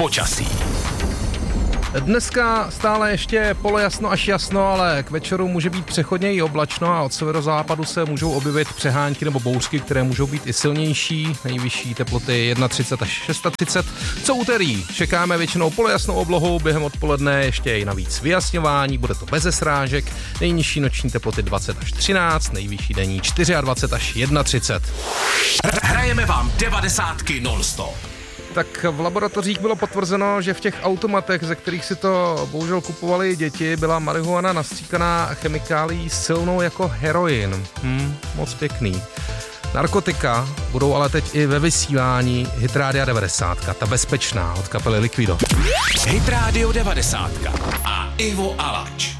počasí. Dneska stále ještě polojasno až jasno, ale k večeru může být přechodně i oblačno a od severozápadu se můžou objevit přehánky nebo bouřky, které můžou být i silnější. Nejvyšší teploty 31 až 36. Co úterý čekáme většinou polojasnou oblohu, během odpoledne ještě i navíc vyjasňování, bude to beze srážek. Nejnižší noční teploty 20 až 13, nejvyšší denní 24 až 31. Hrajeme vám 90 non-stop. Tak v laboratořích bylo potvrzeno, že v těch automatech, ze kterých si to bohužel kupovali děti, byla marihuana nastříkaná chemikálií silnou jako heroin. Moc pěkný. Narkotika budou ale teď i ve vysílání Hit Rádia 90, ta bezpečná od kapely Liquido. Hit Radio 90 a Ivo Alač.